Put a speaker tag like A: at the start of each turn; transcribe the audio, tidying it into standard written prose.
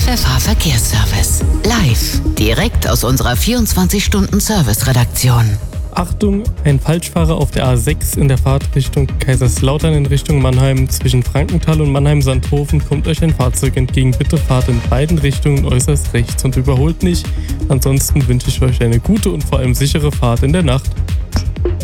A: FFH Verkehrsservice. Live, direkt aus unserer 24-Stunden-Service-Redaktion.
B: Achtung, ein Falschfahrer auf der A6 in der Fahrt Richtung Kaiserslautern in Richtung Mannheim. Zwischen Frankenthal und Mannheim-Sandhofen kommt euch ein Fahrzeug entgegen. Bitte fahrt in beiden Richtungen äußerst rechts und überholt nicht. Ansonsten wünsche ich euch eine gute und vor allem sichere Fahrt in der Nacht.